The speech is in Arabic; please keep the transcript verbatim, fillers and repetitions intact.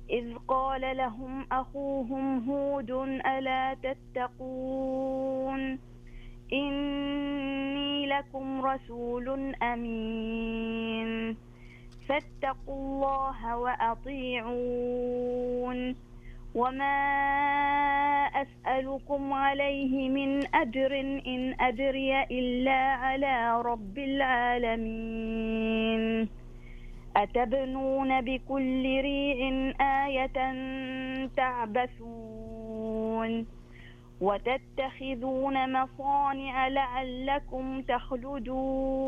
إذ قال لهم أخوهم هود ألا تتقون إني لكم رسول أمين فاتقوا الله وأطيعون وما أسألكم عليه من أجر إن أجري إلا على رب العالمين أتبنون بكل ريع آية تعبثون وتتخذون مصانع لعلكم تخلدون